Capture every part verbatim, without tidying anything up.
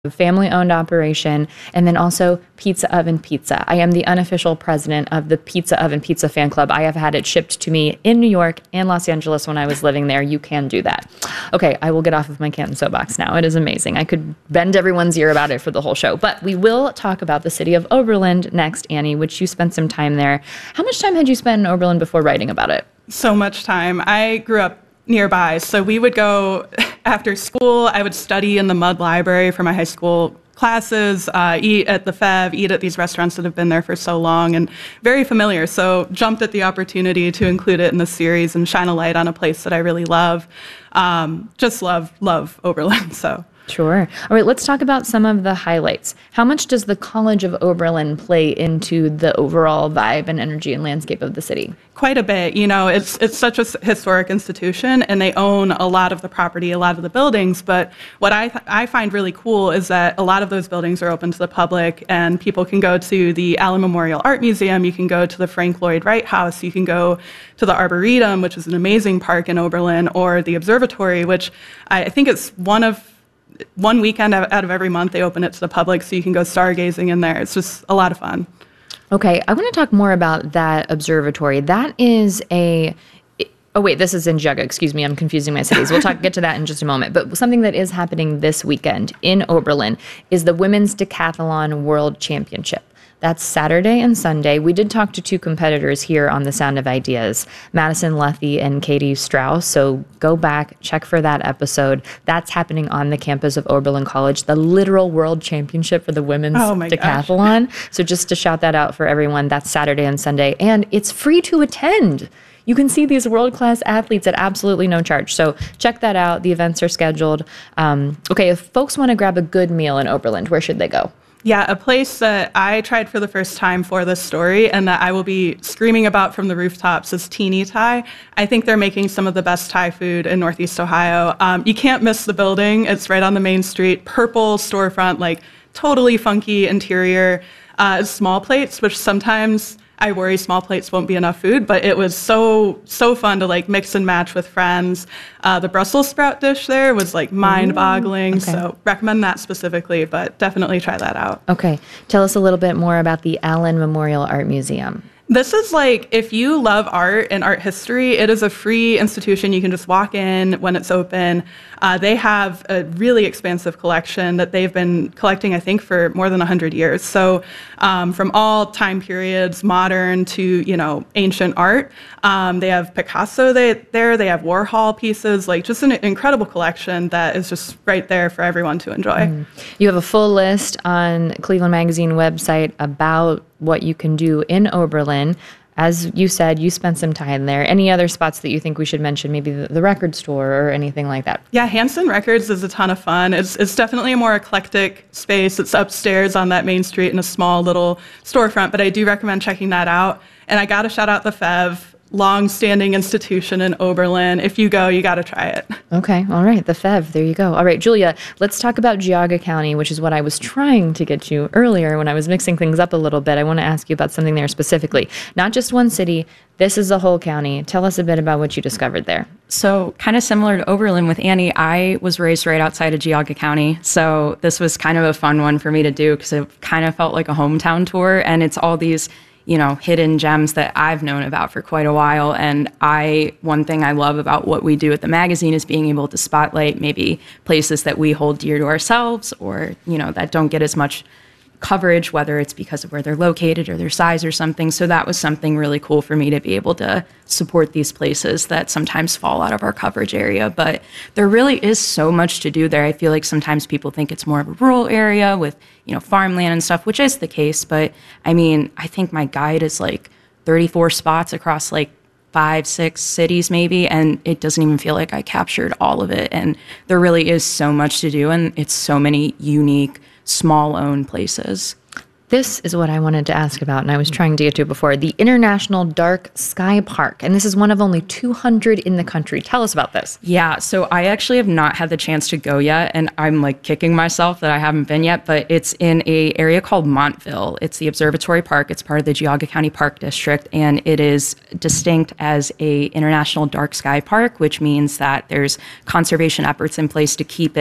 family-owned operation, and then also Pizza Oven Pizza. I am the unofficial president of the Pizza Oven Pizza fan club. I have had it shipped to me in New York and Los Angeles when I was living there. You can do that. Okay, I will get off of my Canton soapbox now. It is amazing. I could bend everyone's ear about it for the whole show. But we will talk about the city of Oberlin next, Annie, which you spent some time there. How much time had you spent in Oberlin before writing about it? So much time. I grew up nearby, so we would go after school. I would study in the Mudd Library for my high school classes, uh, eat at the Fev, eat at these restaurants that have been there for so long, and very familiar. So jumped at the opportunity to include it in the series and shine a light on a place that I really love. Um, just love, love Oberlin. So. Sure. All right, let's talk about some of the highlights. How much does the College of Oberlin play into the overall vibe and energy and landscape of the city? Quite a bit. You know, it's it's such a historic institution, and they own a lot of the property, a lot of the buildings. But what I th- I find really cool is that a lot of those buildings are open to the public, and people can go to the Allen Memorial Art Museum. You can go to the Frank Lloyd Wright House. You can go to the Arboretum, which is an amazing park in Oberlin, or the Observatory, which I, I think it's one of One weekend out of every month, they open it to the public, so you can go stargazing in there. It's just a lot of fun. Okay, I want to talk more about that observatory. That is a... Oh, wait, this is in Geauga. Excuse me, I'm confusing my cities. We'll talk, get to that in just a moment. But something that is happening this weekend in Oberlin is the Women's Decathlon World Championship. That's Saturday and Sunday. We did talk to two competitors here on The Sound of Ideas, Madison Lethy and Katie Strauss. So go back, check for that episode. That's happening on the campus of Oberlin College, the literal world championship for the women's oh my decathlon. Gosh. So just to shout that out for everyone, that's Saturday and Sunday. And it's free to attend. You can see these world-class athletes at absolutely no charge. So check that out. The events are scheduled. Um, okay, if folks want to grab a good meal in Oberlin, where should they go? Yeah, a place that I tried for the first time for this story and that I will be screaming about from the rooftops is Teeny Thai. I think they're making some of the best Thai food in Northeast Ohio. Um, you can't miss the building. It's right on the main street. Purple storefront, like totally funky interior. Uh, small plates, which sometimes I worry small plates won't be enough food, but it was so, so fun to like mix and match with friends. Uh, the Brussels sprout dish there was like mind-boggling, okay. So recommend that specifically, but definitely try that out. Okay. Tell us a little bit more about the Allen Memorial Art Museum. This is like, if you love art and art history, it is a free institution. You can just walk in when it's open. Uh, they have a really expansive collection that they've been collecting, I think, for more than one hundred years. So um, from all time periods, modern to, you know, ancient art. Um, they have Picasso they, there. They have Warhol pieces, like just an incredible collection that is just right there for everyone to enjoy. Mm. You have a full list on Cleveland Magazine website about what you can do in Oberlin. As you said, you spent some time there. Any other spots that you think we should mention? Maybe the, the record store or anything like that? Yeah, Hanson Records is a ton of fun. It's it's definitely a more eclectic space. It's upstairs on that main street in a small little storefront, but I do recommend checking that out. And I got to shout out the Fev. Long-standing institution in Oberlin. If you go, you got to try it. Okay. All right. The Fev. There you go. All right, Julia, let's talk about Geauga County, which is what I was trying to get you earlier when I was mixing things up a little bit. I want to ask you about something there specifically. Not just one city. This is the whole county. Tell us a bit about what you discovered there. So kind of similar to Oberlin with Annie, I was raised right outside of Geauga County. So this was kind of a fun one for me to do because it kind of felt like a hometown tour. And it's all these you know, hidden gems that I've known about for quite a while. And I, one thing I love about what we do at the magazine is being able to spotlight maybe places that we hold dear to ourselves or, you know, that don't get as much coverage, whether it's because of where they're located or their size or something. So that was something really cool for me to be able to support these places that sometimes fall out of our coverage area. But there really is so much to do there. I feel like sometimes people think it's more of a rural area with, you know, farmland and stuff, which is the case. But I mean, I think my guide is like thirty-four spots across like five, six cities maybe, and it doesn't even feel like I captured all of it. And there really is so much to do, and it's so many unique small-owned places. This is what I wanted to ask about, and I was trying to get to it before. The International Dark Sky Park, and this is one of only two hundred in the country. Tell us about this. Yeah, so I actually have not had the chance to go yet, and I'm like kicking myself that I haven't been yet, but it's in a area called Montville. It's the Observatory Park. It's part of the Geauga County Park District, and it is distinct as a International Dark Sky Park, which means that there's conservation efforts in place to keep it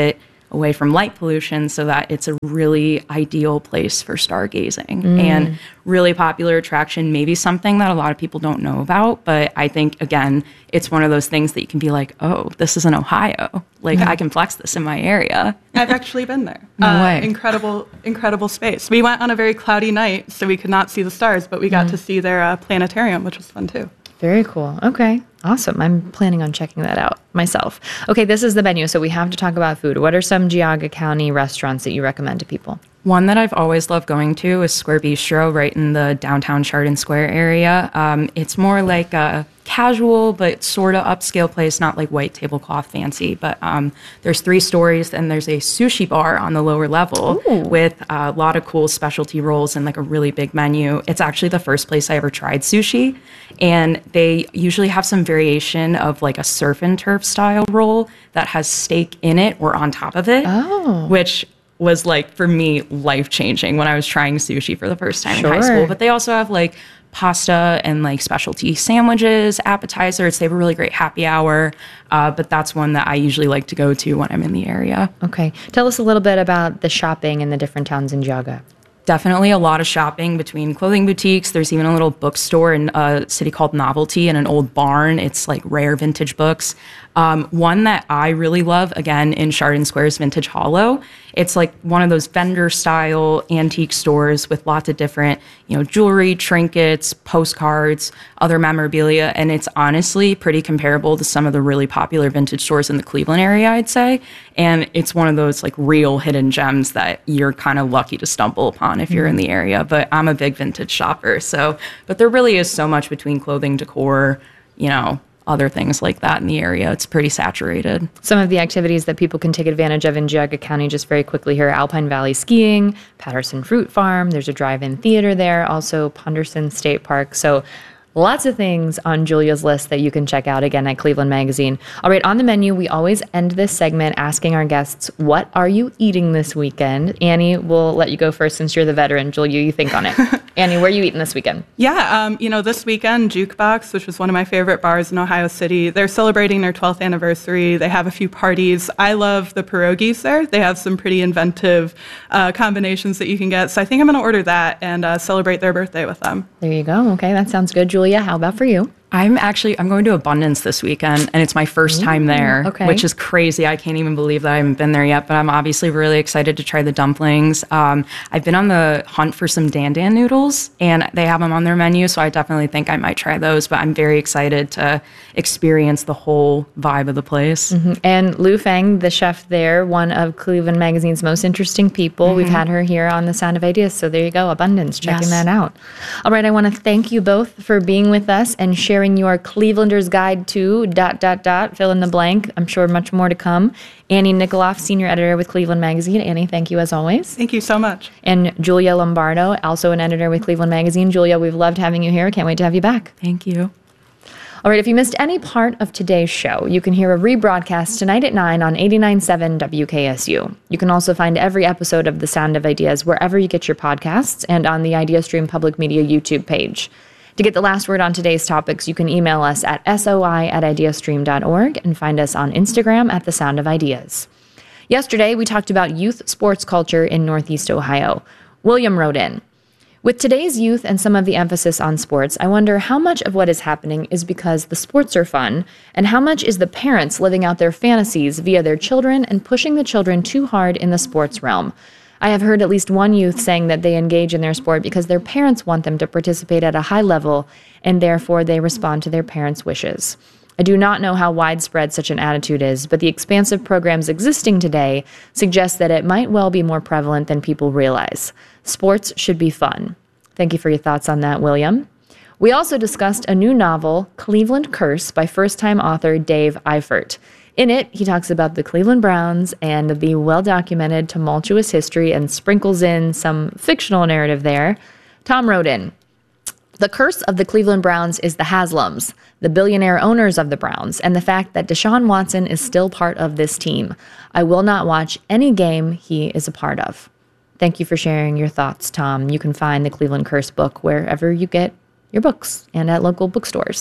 away from light pollution so that it's a really ideal place for stargazing mm. and really popular attraction, maybe something that a lot of people don't know about. But I think, again, it's one of those things that you can be like, oh, this is in Ohio. Like, yeah. I can flex this in my area. I've actually been there. No uh, way. Incredible, incredible space. We went on a very cloudy night, so we could not see the stars, but we got mm. to see their uh, planetarium, which was fun too. Very cool. Okay. Awesome. I'm planning on checking that out myself. Okay, this is the menu, so we have to talk about food. What are some Geauga County restaurants that you recommend to people? One that I've always loved going to is Square Bistro, right in the downtown Chardon Square area. Um, it's more like a casual but sort of upscale place, not like white tablecloth fancy. But um, there's three stories, and there's a sushi bar on the lower level Ooh. with a lot of cool specialty rolls and like a really big menu. It's actually the first place I ever tried sushi, and they usually have some variation of like a surf and turf style roll that has steak in it or on top of it, oh. which was like, for me, life-changing when I was trying sushi for the first time sure. in high school. But they also have like pasta and like specialty sandwiches, appetizers. They have a really great happy hour. Uh, but that's one that I usually like to go to when I'm in the area. Okay. Tell us a little bit about the shopping in the different towns in Geauga. Definitely a lot of shopping between clothing boutiques. There's even a little bookstore in a city called Novelty in an old barn. It's like rare vintage books. Um, one that I really love, again, in Chardon Square's Vintage Hollow. It's like one of those vendor-style antique stores with lots of different, you know, jewelry, trinkets, postcards, other memorabilia, and it's honestly pretty comparable to some of the really popular vintage stores in the Cleveland area, I'd say. And it's one of those like real hidden gems that you're kind of lucky to stumble upon if you're in the area. But I'm a big vintage shopper, so but there really is so much between clothing, decor, you know, other things like that in the area. It's pretty saturated. Some of the activities that people can take advantage of in Geauga County, just very quickly here, Alpine Valley Skiing, Patterson Fruit Farm, there's a drive-in theater there, also Ponderson State Park. So lots of things on Julia's list that you can check out again at Cleveland Magazine. All right, on the menu, we always end this segment asking our guests, what are you eating this weekend? Annie, we'll let you go first since you're the veteran. Julia, you think on it. Annie, where are you eating this weekend? Yeah, um, you know, this weekend, Jukebox, which was one of my favorite bars in Ohio City, they're celebrating their twelfth anniversary. They have a few parties. I love the pierogies there. They have some pretty inventive uh, combinations that you can get. So I think I'm going to order that and uh, celebrate their birthday with them. There you go. Okay, that sounds good. Julia, how about for you? I'm actually, I'm going to Abundance this weekend, and it's my first time there, okay. which is crazy. I can't even believe that I haven't been there yet, but I'm obviously really excited to try the dumplings. Um, I've been on the hunt for some Dan Dan noodles, and they have them on their menu, so I definitely think I might try those, but I'm very excited to experience the whole vibe of the place. Mm-hmm. And Lou Feng, the chef there, one of Cleveland Magazine's most interesting people. Mm-hmm. We've had her here on The Sound of Ideas, so there you go, Abundance, checking yes. that out. All right, I want to thank you both for being with us and sharing your Clevelander's Guide to dot, dot, dot, fill in the blank. I'm sure much more to come. Annie Nikoloff, senior editor with Cleveland Magazine. Annie, thank you as always. Thank you so much. And Julia Lombardo, also an editor with Cleveland Magazine. Julia, we've loved having you here. Can't wait to have you back. Thank you. All right, if you missed any part of today's show, you can hear a rebroadcast tonight at nine on eighty-nine point seven W K S U. You can also find every episode of The Sound of Ideas wherever you get your podcasts and on the IdeaStream Public Media YouTube page. To get the last word on today's topics, you can email us at soi at ideastream dot org and find us on Instagram at The Sound of Ideas. Yesterday, we talked about youth sports culture in Northeast Ohio. William wrote in, with today's youth and some of the emphasis on sports, I wonder how much of what is happening is because the sports are fun, and how much is the parents living out their fantasies via their children and pushing the children too hard in the sports realm. I have heard at least one youth saying that they engage in their sport because their parents want them to participate at a high level, and therefore they respond to their parents' wishes. I do not know how widespread such an attitude is, but the expansive programs existing today suggest that it might well be more prevalent than people realize. Sports should be fun. Thank you for your thoughts on that, William. We also discussed a new novel, Cleveland Curse, by first-time author Dave Eifert. In it, he talks about the Cleveland Browns and the well-documented tumultuous history and sprinkles in some fictional narrative there. Tom wrote in, the curse of the Cleveland Browns is the Haslams, the billionaire owners of the Browns, and the fact that Deshaun Watson is still part of this team. I will not watch any game he is a part of. Thank you for sharing your thoughts, Tom. You can find the Cleveland Curse book wherever you get your books and at local bookstores.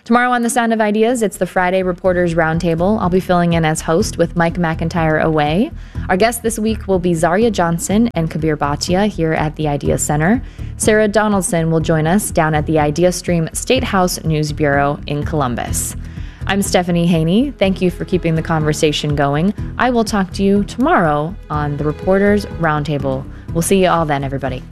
Tomorrow on The Sound of Ideas, it's the Friday Reporters Roundtable. I'll be filling in as host with Mike McIntyre away. Our guests this week will be Zaria Johnson and Kabir Bhatia here at the Idea Center. Sarah Donaldson will join us down at the IdeaStream State House News Bureau in Columbus. I'm Stephanie Haney. Thank you for keeping the conversation going. I will talk to you tomorrow on the Reporters Roundtable. We'll see you all then, everybody.